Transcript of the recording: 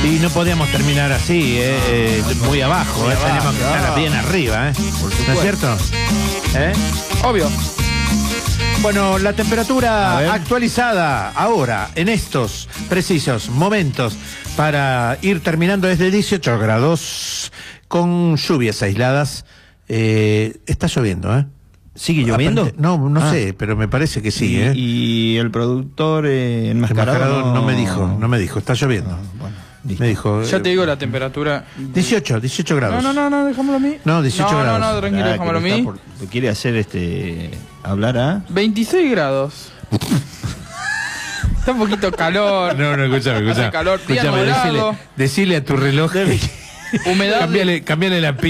Y no podíamos terminar así, muy abajo, tenemos que estar bien arriba, ¿no es cierto? Obvio. Bueno, la temperatura actualizada ahora, en estos precisos momentos, para ir terminando es de 18 grados, con lluvias aisladas. Está lloviendo, ¿Sigue lloviendo? No sé, pero me parece que sí, Y el productor enmascarado no me dijo, está lloviendo. Bueno. Me dijo. Ya te digo la temperatura. 18 grados. No, déjamelo a mí. No, 18 grados. No, tranquilo, déjamelo a mí. Quiere hacer hablar a 26 grados. Está un poquito calor. No, escuchame. Hace calor, día nublado. Decile a tu reloj. Humedad. Cambiale la pila.